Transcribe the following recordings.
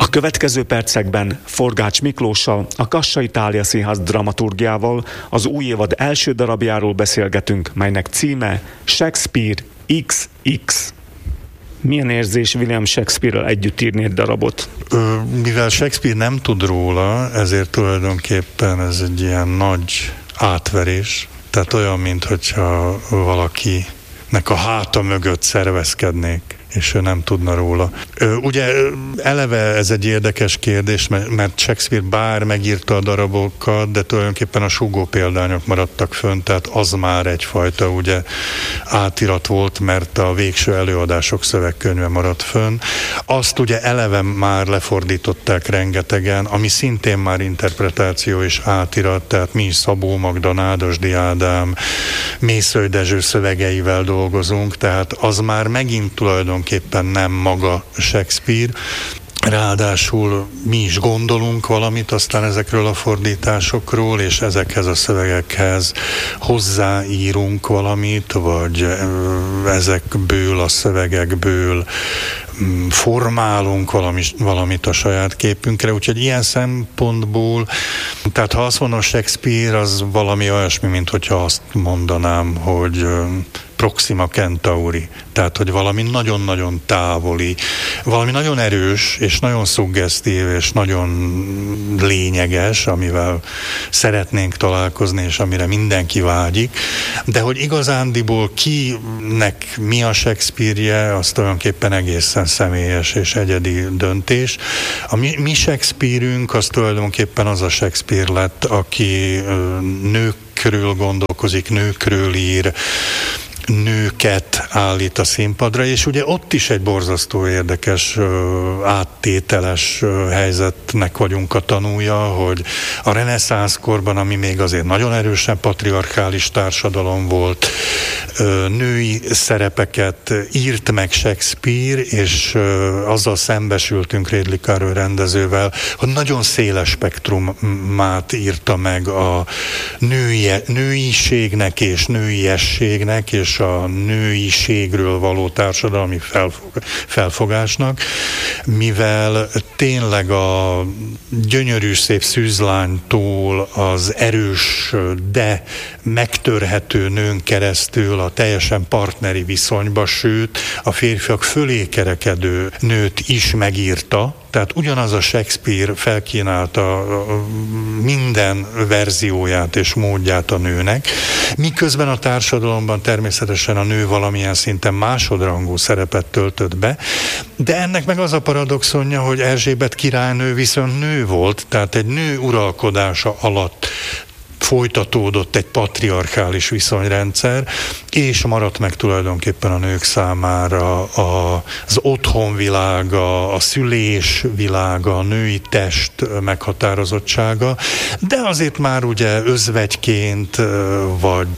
A következő percekben Forgács Miklóssal, a Kassai Thália Színház dramaturgiával az új évad első darabjáról beszélgetünk, melynek címe Shakespeare XX. Milyen érzés William Shakespeare-rel együtt írni egy darabot? Mivel Shakespeare nem tud róla, ezért tulajdonképpen ez egy ilyen nagy átverés. Tehát olyan, mintha valakinek a háta mögött szervezkednék, és ő nem tudna róla. Ugye eleve ez egy érdekes kérdés, mert Shakespeare bár megírta a darabokat, de tulajdonképpen a súgó példányok maradtak fönn, tehát az már egyfajta ugye átirat volt, mert a végső előadások szövegkönyve maradt fönn. Azt ugye eleve már lefordították rengetegen, ami szintén már interpretáció és átirat, tehát mi is Szabó Magda, Nádasdy Ádám, Mészöly Dezső szövegeivel dolgozunk, tehát az már megint tulajdonképpen nem maga Shakespeare, ráadásul mi is gondolunk valamit aztán ezekről a fordításokról, és ezekhez a szövegekhez hozzáírunk valamit, vagy ezekből a szövegekből formálunk valamit a saját képünkre, úgyhogy ilyen szempontból, tehát ha azt mondom Shakespeare, az valami olyasmi, mint hogyha azt mondanám, hogy Proxima Centauri, tehát hogy valami nagyon-nagyon távoli, valami nagyon erős, és nagyon szuggesztív, és nagyon lényeges, amivel szeretnénk találkozni, és amire mindenki vágyik, de hogy igazándiból kinek mi a Shakespeare-je, az tulajdonképpen egészen személyes és egyedi döntés. A mi Shakespeare-ünk az tulajdonképpen az a Shakespeare lett, aki nőkről gondolkozik, nőkről ír, nőket állít a színpadra, és ugye ott is egy borzasztó érdekes áttételes helyzetnek vagyunk a tanúja, hogy a reneszánsz korban, ami még azért nagyon erősen patriarchális társadalom volt, női szerepeket írt meg Shakespeare, és azzal szembesültünk Ridley Carroll rendezővel, hogy nagyon széles spektrumát írta meg a nőiségnek és nőiességnek, és a nőiségről való társadalmi felfogásnak, mivel tényleg a gyönyörű szép szűzlánytól az erős, de megtörhető nőn keresztül a teljesen partneri viszonyba, sőt a férfiak fölé kerekedő nőt is megírta. Tehát ugyanaz a Shakespeare felkínálta minden verzióját és módját a nőnek, miközben a társadalomban természetesen a nő valamilyen szinten másodrangú szerepet töltött be, de ennek meg az a paradoxonja, hogy Erzsébet királynő viszont nő volt, tehát egy nő uralkodása alatt folytatódott egy patriarchális viszonyrendszer, és maradt meg tulajdonképpen a nők számára az otthonvilága, a szülés világa, a női test meghatározottsága, de azért már ugye özvegyként, vagy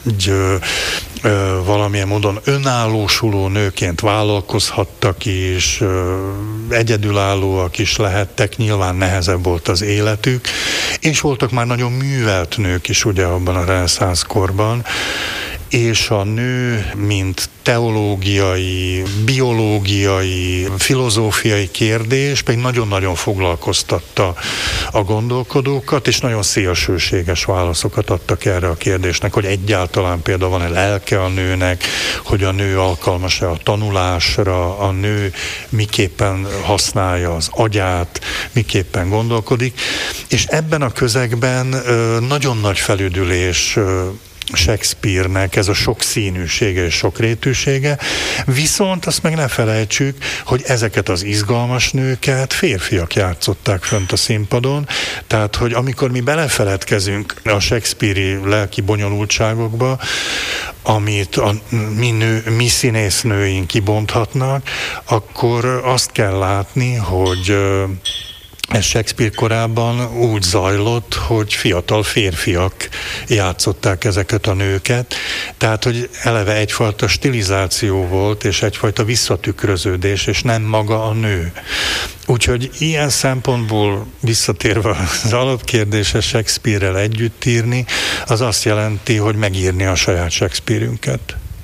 valamilyen módon önállósuló nőként vállalkozhattak is, egyedülállóak is lehettek, nyilván nehezebb volt az életük, és voltak már nagyon művelt nők is ugye abban a reneszánsz korban, és a nő, mint teológiai, biológiai, filozófiai kérdés pedig nagyon-nagyon foglalkoztatta a gondolkodókat, és nagyon szélsőséges válaszokat adtak erre a kérdésnek, hogy egyáltalán például van-e lelke a nőnek, hogy a nő alkalmas-e a tanulásra, a nő miképpen használja az agyát, miképpen gondolkodik, és ebben a közegben nagyon nagy felüdülés Shakespeare-nek ez a sokszínűsége és sokrétűsége, viszont azt meg ne felejtsük, hogy ezeket az izgalmas nőket férfiak játszották fönt a színpadon, tehát, hogy amikor mi belefeledkezünk a Shakespeare-i lelki bonyolultságokba, amit a mi színésznőink kibonthatnak, akkor azt kell látni, hogy ez Shakespeare korában úgy zajlott, hogy fiatal férfiak játszották ezeket a nőket, tehát, hogy eleve egyfajta stilizáció volt, és egyfajta visszatükröződés, és nem maga a nő. Úgyhogy ilyen szempontból visszatérve az alapkérdésre Shakespeare-rel együtt írni, az azt jelenti, hogy megírni a saját Shakespeare-ünket.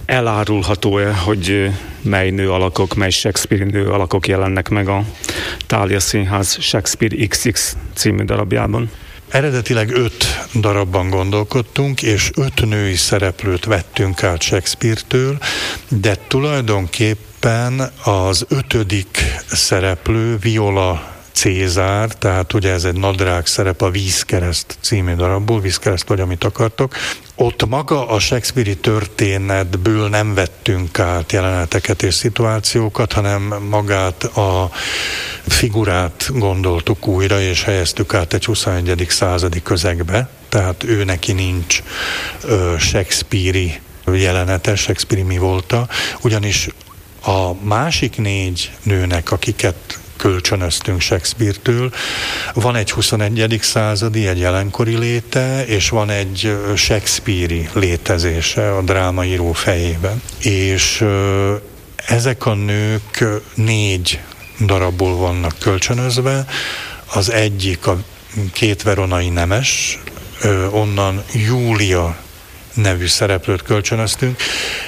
Elárulható-e, hogy mely nő alakok, mely Shakespeare nő alakok jelennek meg a Thália Színház Shakespeare XX című darabjában? Eredetileg 5 darabban gondolkodtunk, és 5 női szereplőt vettünk át Shakespeare-től, de tulajdonképpen az 5. szereplő Viola Cézár, tehát ugye ez egy nadrág szerep a Vízkereszt című darabból, Vízkereszt vagy amit akartok. Ott maga a Shakespeare-i történetből nem vettünk át jeleneteket és szituációkat, hanem magát a figurát gondoltuk újra, és helyeztük át egy 21. századi közegbe, tehát ő neki nincs Shakespeare-i jelenete, Shakespeare-i mi volta, ugyanis a másik 4 nőnek, akiket kölcsönöztünk Shakespeare-től. Van egy 21. századi, egy jelenkori léte, és van egy Shakespeare-i létezése a drámaíró fejében. És ezek a nők 4 darabból vannak kölcsönözve. Az egyik a 2 veronai nemes, onnan Júlia nevű szereplőt kölcsönöztünk.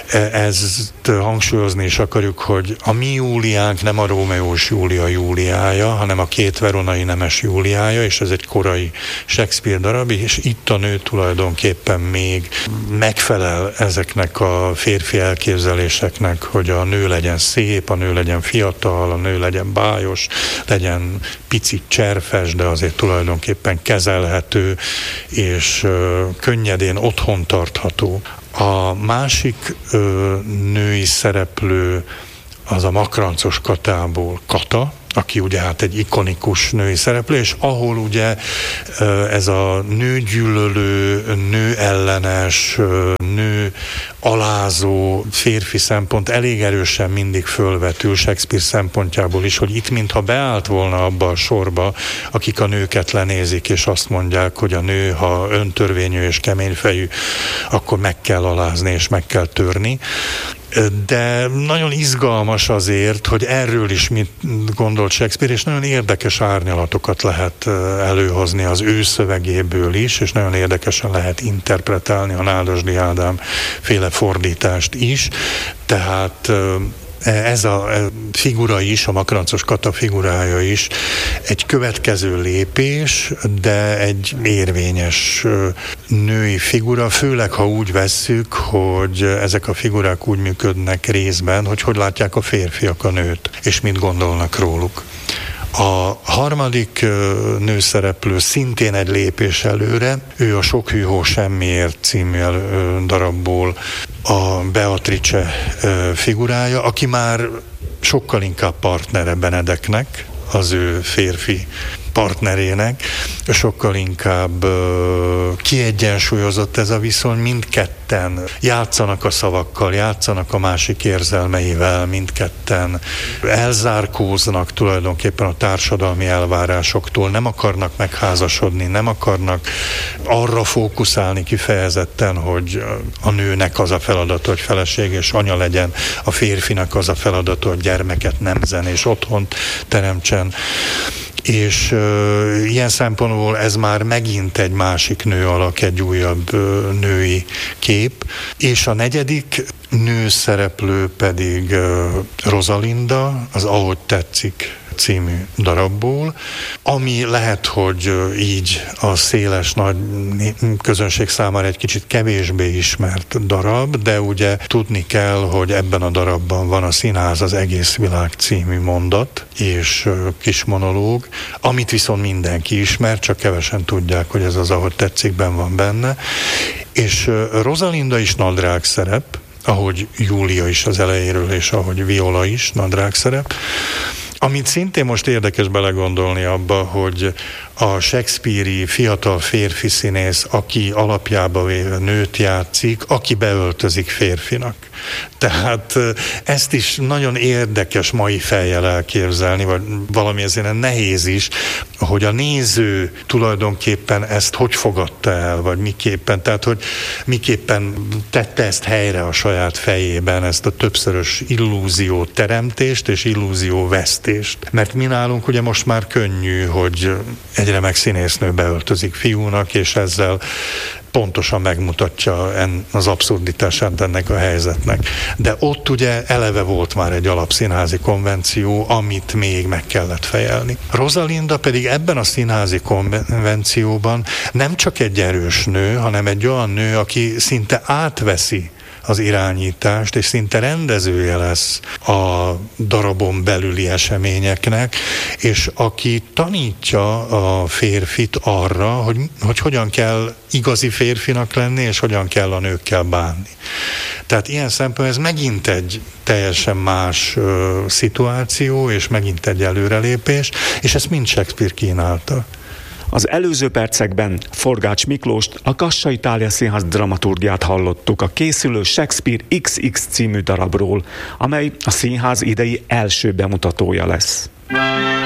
Ezt hangsúlyozni is akarjuk, hogy a mi Júliánk nem a Rómeós Júlia Júliája, hanem a 2 veronai nemes Júliája, és ez egy korai Shakespeare darab, és itt a nő tulajdonképpen még megfelel ezeknek a férfi elképzeléseknek, hogy a nő legyen szép, a nő legyen fiatal, a nő legyen bájos, legyen picit cserfes, de azért tulajdonképpen kezelhető, és könnyedén otthon tartható. A másik női szereplő az a Makrancos Katából Kata, aki ugye hát egy ikonikus női szereplő, és ahol ugye ez a nőgyűlölő, nőellenes, nő alázó férfi szempont elég erősen mindig fölvetül Shakespeare szempontjából is, hogy itt mintha beállt volna abba a sorba, akik a nőket lenézik, és azt mondják, hogy a nő, ha öntörvényű és keményfejű, akkor meg kell alázni és meg kell törni. De nagyon izgalmas azért, hogy erről is mit gondolt Shakespeare, és nagyon érdekes árnyalatokat lehet előhozni az ő szövegéből is, és nagyon érdekesen lehet interpretálni a Nádasdy Ádám féle fordítást is. Tehát ez a figura is, a Makrancos Kata figurája is egy következő lépés, de egy érvényes női figura, főleg ha úgy vesszük, hogy ezek a figurák úgy működnek részben, hogy látják a férfiak a nőt, és mit gondolnak róluk. A harmadik nőszereplő szintén egy lépés előre, ő a Sok hű-hó semmiért című darabból a Beatrice figurája, aki már sokkal inkább partnere Benedeknek, az ő férfi partnerének, sokkal inkább kiegyensúlyozott ez a viszony, mindketten játszanak a szavakkal, játszanak a másik érzelmeivel, mindketten elzárkóznak tulajdonképpen a társadalmi elvárásoktól, nem akarnak megházasodni, nem akarnak arra fókuszálni kifejezetten, hogy a nőnek az a feladata, hogy feleség és anya legyen, a férfinak az a feladata, hogy gyermeket nemzen és otthont teremtsen. És ilyen szempontból ez már megint egy másik nő alak, egy újabb női kép. És a negyedik nő szereplő pedig Rosalinda, az Ahogy tetszik című darabból, ami lehet, hogy így a széles nagy közönség számára egy kicsit kevésbé ismert darab, de ugye tudni kell, hogy ebben a darabban van a Színház az egész világ című mondat és kis monológ, amit viszont mindenki ismer, csak kevesen tudják, hogy ez az Ahogy tetszikben van benne. És Rosalinda is nadrág szerep, ahogy Júlia is az elejéről, és ahogy Viola is nadrág szerep. Amit szintén most érdekes belegondolni abba, hogy a Shakespeare-i fiatal férfi színész, aki alapjába véve nőt játszik, aki beöltözik férfinak. Tehát ezt is nagyon érdekes mai fejjel elképzelni, vagy valami ezért nehéz is, hogy a néző tulajdonképpen ezt hogy fogadta el, vagy miképpen, tehát hogy miképpen tette ezt helyre a saját fejében, ezt a többszörös illúzió teremtést és illúzió vesztést. Mert mi nálunk ugye most már könnyű, hogy egy remek színésznő beöltözik fiúnak, és ezzel pontosan megmutatja az abszurditását ennek a helyzetnek. De ott ugye eleve volt már egy alapszínházi konvenció, amit még meg kellett fejelni. Rosalinda pedig ebben a színházi konvencióban nem csak egy erős nő, hanem egy olyan nő, aki szinte átveszi az irányítást, és szinte rendezője lesz a darabon belüli eseményeknek, és aki tanítja a férfit arra, hogy hogyan kell igazi férfinak lenni, és hogyan kell a nőkkel bánni. Tehát ilyen szempontból ez megint egy teljesen más szituáció, és megint egy előrelépés, és ezt mind Shakespeare kínálta. Az előző percekben Forgács Miklóst, a Kassai Thália Színház dramaturgiát hallottuk a készülő Shakespeare XX című darabról, amely a színház idei első bemutatója lesz.